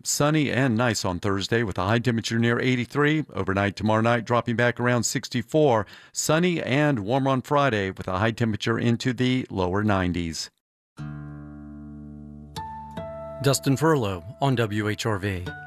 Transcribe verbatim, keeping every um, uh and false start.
Sunny and nice on Thursday with a high temperature near eighty-three. Overnight tomorrow night dropping back around sixty-four. Sunny and warm on Friday with a high temperature into the lower nineties. Dustin Furlow on W H R V.